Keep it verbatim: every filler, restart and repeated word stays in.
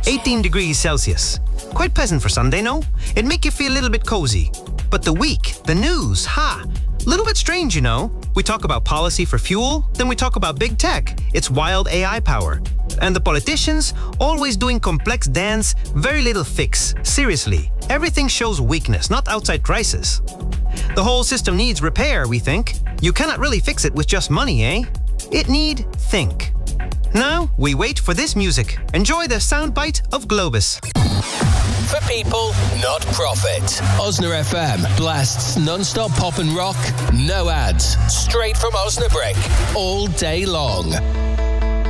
eighteen degrees Celsius. Quite pleasant for Sunday, no? It'd make you feel a little bit cozy. But the week, the news, ha! Little bit strange, you know. We talk about policy for fuel, then we talk about big tech, its wild A I power. And the politicians, always doing complex dance, very little fix. Seriously, everything shows weakness, not outside crisis. The whole system needs repair, we think. You cannot really fix it with just money, eh? It need think. Now, we wait for this music. Enjoy the soundbite of Globus. For people, not profit. Osna F M blasts non-stop pop and rock, no ads, straight from Osnabrück, all day long.